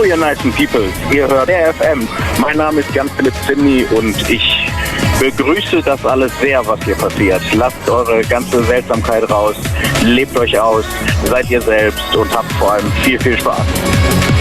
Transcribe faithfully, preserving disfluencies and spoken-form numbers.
ihr nicen People. Ihr hört R F M. Mein Name ist Jan-Philipp Zimny und ich begrüße das alles sehr, was hier passiert. Lasst eure ganze Seltsamkeit raus, lebt euch aus, seid ihr selbst und habt vor allem viel, viel Spaß.